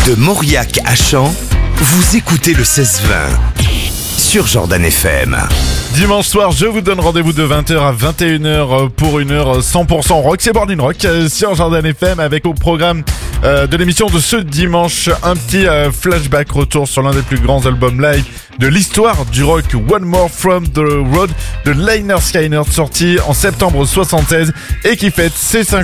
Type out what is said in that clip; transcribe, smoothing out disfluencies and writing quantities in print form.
De Mauriac à Champs, vous écoutez le 16-20 sur Jordan FM. Dimanche soir, je vous donne rendez-vous de 20h à 21h pour une heure 100% rock. C'est Born in Rock sur Jordan FM avec au programme de l'émission de ce dimanche un petit flashback retour sur l'un des plus grands albums live de l'histoire du rock, One More From The Road de Lynyrd Skynyrd, sorti en septembre 76 et qui fête ses 50